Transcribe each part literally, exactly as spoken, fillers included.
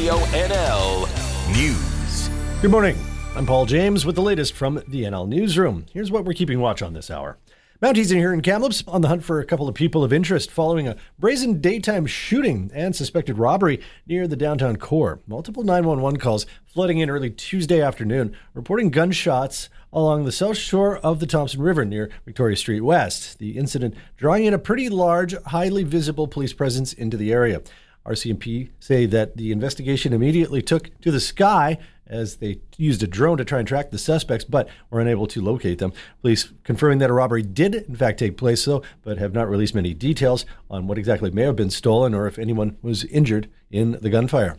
Radio N L News. Good morning. I'm Paul James with the latest from the N L Newsroom. Here's what we're keeping watch on this hour. Mounties in here in Kamloops on the hunt for a couple of people of interest following a brazen daytime shooting and suspected robbery near the downtown core. Multiple nine one one calls flooding in early Tuesday afternoon, reporting gunshots along the south shore of the Thompson River near Victoria Street West. The incident drawing in a pretty large, highly visible police presence into the area. R C M P say that the investigation immediately took to the sky as they used a drone to try and track the suspects, but were unable to locate them. Police confirming that a robbery did in fact take place, though, but have not released many details on what exactly may have been stolen or if anyone was injured in the gunfire.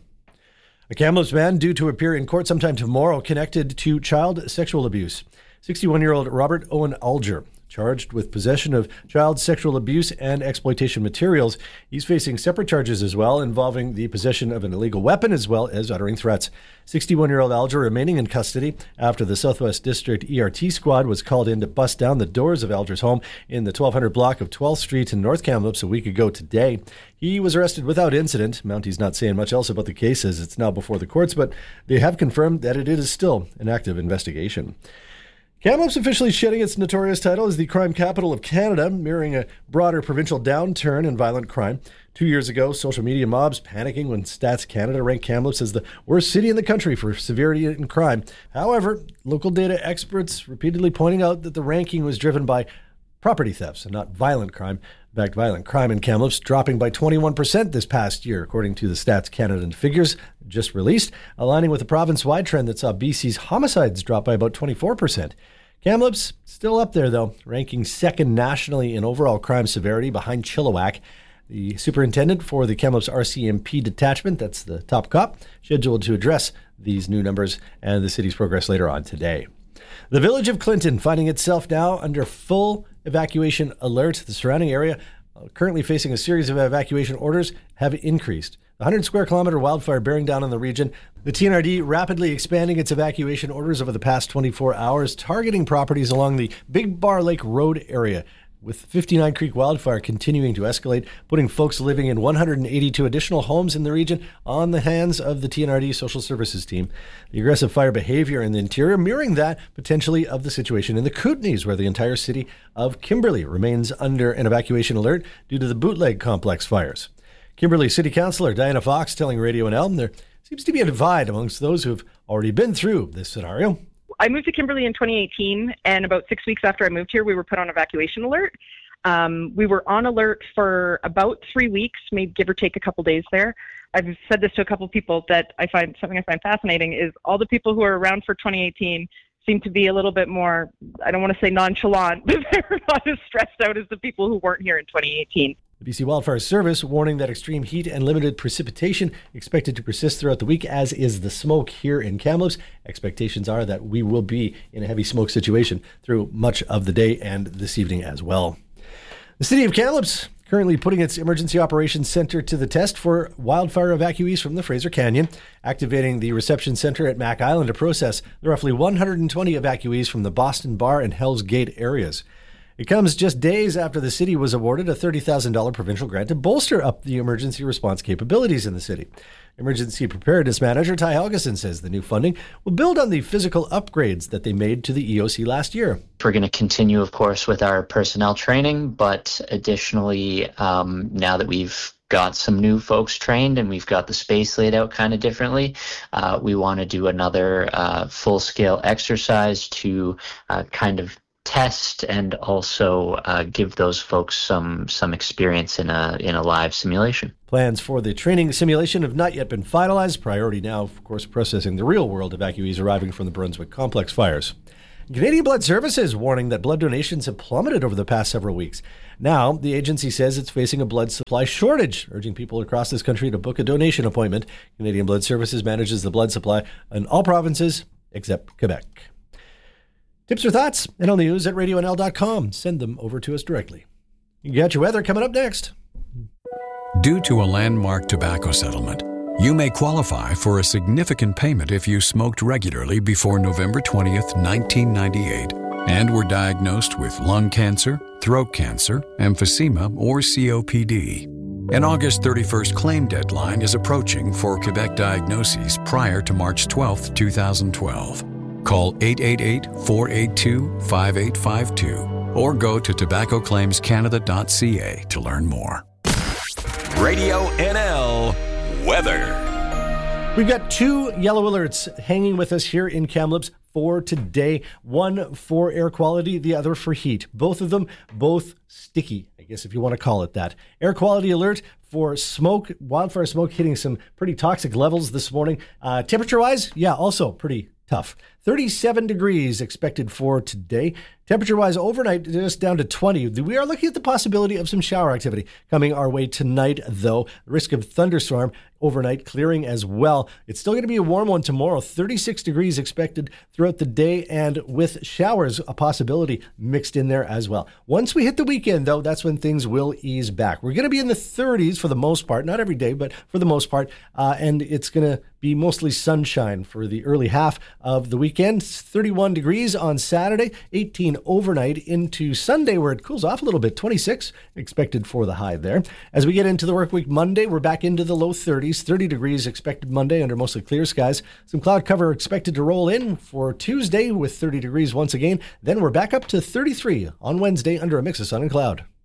A Kamloops man due to appear in court sometime tomorrow connected to child sexual abuse. sixty-one-year-old Robert Owen Alger, charged with possession of child sexual abuse and exploitation materials. He's facing separate charges as well, involving the possession of an illegal weapon as well as uttering threats. sixty-one-year-old Alger remaining in custody after the Southwest District E R T squad was called in to bust down the doors of Alger's home in the twelve hundred block of twelfth Street in North Kamloops a week ago today. He was arrested without incident. Mounties not saying much else about the case as it's now before the courts, but they have confirmed that it is still an active investigation. Kamloops officially shedding its notorious title as the crime capital of Canada, mirroring a broader provincial downturn in violent crime. Two years ago, social media mobs panicking when Stats Canada ranked Kamloops as the worst city in the country for severity in crime. However, local data experts repeatedly pointing out that the ranking was driven by property thefts and not violent crime. In fact, violent crime in Kamloops dropping by twenty-one percent this past year, according to the Stats Canada figures just released, aligning with the province-wide trend that saw B C's homicides drop by about twenty-four percent. Kamloops still up there, though, ranking second nationally in overall crime severity behind Chilliwack. The superintendent for the Kamloops R C M P detachment, that's the top cop, scheduled to address these new numbers and the city's progress later on today. The village of Clinton finding itself now under full evacuation alert. The surrounding area, uh, currently facing a series of evacuation orders, have increased. The one hundred square kilometer wildfire bearing down on the region. The T N R D rapidly expanding its evacuation orders over the past twenty-four hours, targeting properties along the Big Bar Lake Road area, with fifty-nine Creek wildfire continuing to escalate, putting folks living in one hundred eighty-two additional homes in the region on the hands of the T N R D Social Services team. The aggressive fire behavior in the interior mirroring that potentially of the situation in the Kootenays, where the entire city of Kimberley remains under an evacuation alert due to the Bootleg Complex fires. Kimberley City Councillor Diana Fox telling Radio N L there seems to be a divide amongst those who have already been through this scenario. I moved to Kimberley in twenty eighteen, and about six weeks after I moved here, we were put on evacuation alert. Um, we were on alert for about three weeks, maybe give or take a couple days there. I've said this to a couple of people that I find something I find fascinating is all the people who are around for twenty eighteen seem to be a little bit more, I don't want to say nonchalant, but they're not as stressed out as the people who weren't here in twenty eighteen. The B C Wildfire Service warning that extreme heat and limited precipitation expected to persist throughout the week, as is the smoke here in Kamloops. Expectations are that we will be in a heavy smoke situation through much of the day and this evening as well. The city of Kamloops currently putting its emergency operations center to the test for wildfire evacuees from the Fraser Canyon, activating the reception center at Mac Island to process the roughly one hundred twenty evacuees from the Boston Bar and Hell's Gate areas. It comes just days after the city was awarded a thirty thousand dollars provincial grant to bolster up the emergency response capabilities in the city. Emergency Preparedness Manager Ty Helgeson says the new funding will build on the physical upgrades that they made to the E O C last year. We're going to continue, of course, with our personnel training, but additionally, um, now that we've got some new folks trained and we've got the space laid out kind of differently, uh, we want to do another uh, full-scale exercise to uh, kind of test and also uh, give those folks some some experience in a in a live simulation. Plans for the training simulation have not yet been finalized. Priority now, of course, processing the real-world evacuees arriving from the Brunswick complex fires. Canadian Blood Services warning that blood donations have plummeted over the past several weeks. Now, the agency says it's facing a blood supply shortage, urging people across this country to book a donation appointment. Canadian Blood Services manages the blood supply in all provinces except Quebec. Tips or thoughts? N L News at radio n l dot com. Send them over to us directly. You got your weather coming up next. Due to a landmark tobacco settlement, you may qualify for a significant payment if you smoked regularly before November twentieth, nineteen ninety-eight, and were diagnosed with lung cancer, throat cancer, emphysema, or C O P D. An August thirty-first claim deadline is approaching for Quebec diagnoses prior to March twelfth, twenty twelve. Call eight eight eight, four eight two, five eight five two or go to tobacco claims canada dot c a to learn more. Radio N L weather. We've got two yellow alerts hanging with us here in Kamloops for today. One for air quality, the other for heat. Both of them, both sticky, I guess if you want to call it that. Air quality alert for smoke, wildfire smoke hitting some pretty toxic levels this morning. Uh, temperature-wise, yeah, also pretty tough. thirty-seven degrees expected for today. Temperature-wise, overnight, just down to twenty. We are looking at the possibility of some shower activity coming our way tonight, though. Risk of thunderstorm overnight clearing as well. It's still going to be a warm one tomorrow. thirty-six degrees expected throughout the day, and with showers, a possibility mixed in there as well. Once we hit the weekend, though, that's when things will ease back. We're going to be in the thirties for the most part, not every day, but for the most part, uh, and it's going to be mostly sunshine for the early half of the weekend. thirty-one degrees on Saturday, eighteen overnight into Sunday, where it cools off a little bit. twenty-six expected for the high there. As we get into the work week Monday, we're back into the low thirties. thirty degrees expected Monday under mostly clear skies. Some cloud cover expected to roll in for Tuesday with thirty degrees once again. Then we're back up to thirty-three on Wednesday under a mix of sun and cloud.